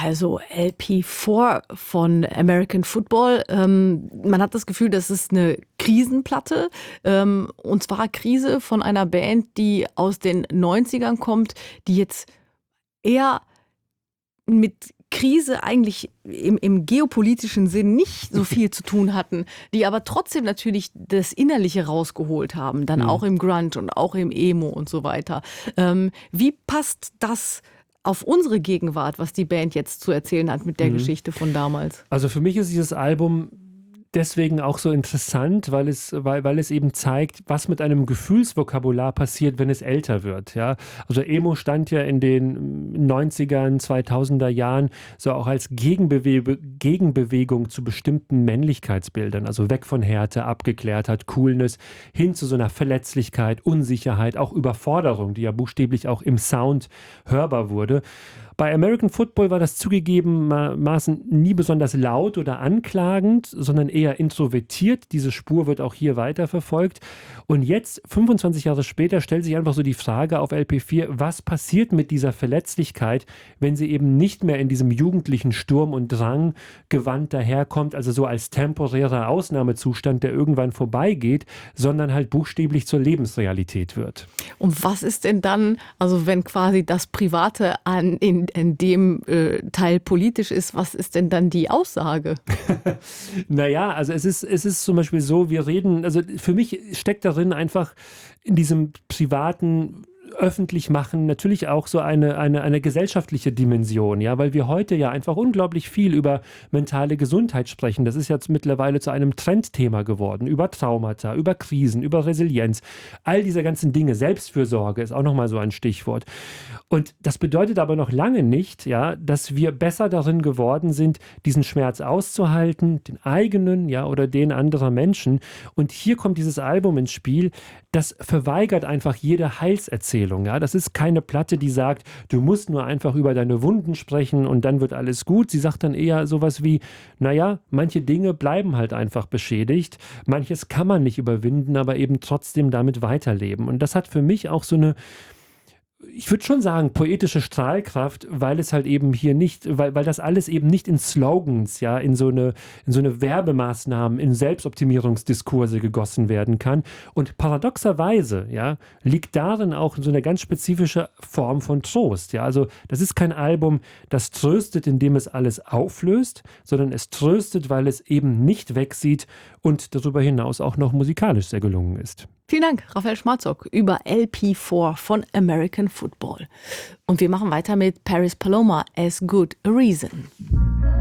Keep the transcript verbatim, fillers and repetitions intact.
Also L P vier von American Football. Ähm, man hat das Gefühl, das ist eine Krisenplatte. Ähm, und zwar Krise von einer Band, die aus den neunzigern kommt, die jetzt eher mit Krise eigentlich im, im geopolitischen Sinn nicht so viel zu tun hatten, die aber trotzdem natürlich das Innerliche rausgeholt haben, dann Mhm. auch im Grunge und auch im Emo und so weiter. Ähm, wie passt das auf unsere Gegenwart, was die Band jetzt zu erzählen hat mit der Mhm. Geschichte von damals? Also für mich ist dieses Album deswegen auch so interessant, weil es, weil, weil es eben zeigt, was mit einem Gefühlsvokabular passiert, wenn es älter wird. Ja? Also Emo stand ja in den neunzigern, zweitausender Jahren so auch als Gegenbewe Gegenbewegung zu bestimmten Männlichkeitsbildern, also weg von Härte, Abgeklärtheit, Coolness, hin zu so einer Verletzlichkeit, Unsicherheit, auch Überforderung, die ja buchstäblich auch im Sound hörbar wurde. Bei American Football war das zugegebenermaßen nie besonders laut oder anklagend, sondern eher introvertiert. Diese Spur wird auch hier weiterverfolgt. Und jetzt, fünfundzwanzig Jahre später, stellt sich einfach so die Frage auf L P vier, was passiert mit dieser Verletzlichkeit, wenn sie eben nicht mehr in diesem jugendlichen Sturm und Drang Gewand daherkommt, also so als temporärer Ausnahmezustand, der irgendwann vorbeigeht, sondern halt buchstäblich zur Lebensrealität wird. Und was ist denn dann, also wenn quasi das Private an, in, in dem äh, Teil politisch ist, was ist denn dann die Aussage? Naja, also es ist, es ist zum Beispiel so, wir reden, also für mich steckt darin einfach in diesem privaten öffentlich machen natürlich auch so eine, eine, eine gesellschaftliche Dimension, ja, weil wir heute ja einfach unglaublich viel über mentale Gesundheit sprechen. Das ist jetzt mittlerweile zu einem Trendthema geworden, über Traumata, über Krisen, über Resilienz, all diese ganzen Dinge. Selbstfürsorge ist auch nochmal so ein Stichwort. Und das bedeutet aber noch lange nicht, ja, dass wir besser darin geworden sind, diesen Schmerz auszuhalten, den eigenen, ja, oder den anderer Menschen. Und hier kommt dieses Album ins Spiel, das verweigert einfach jede Heilserzählung. Ja? Das ist keine Platte, die sagt, du musst nur einfach über deine Wunden sprechen und dann wird alles gut. Sie sagt dann eher sowas wie, naja, manche Dinge bleiben halt einfach beschädigt. Manches kann man nicht überwinden, aber eben trotzdem damit weiterleben. Und das hat für mich auch so eine, ich würde schon sagen, poetische Strahlkraft, weil es halt eben hier nicht, weil, weil das alles eben nicht in Slogans, ja, in so eine, in so eine Werbemaßnahmen, in Selbstoptimierungsdiskurse gegossen werden kann. Und paradoxerweise, ja, liegt darin auch so eine ganz spezifische Form von Trost, ja. Also, das ist kein Album, das tröstet, indem es alles auflöst, sondern es tröstet, weil es eben nicht wegsieht und darüber hinaus auch noch musikalisch sehr gelungen ist. Vielen Dank, Raphael Schmarzock, über L P vier von American Football. Und wir machen weiter mit Paris Paloma, As Good a Reason.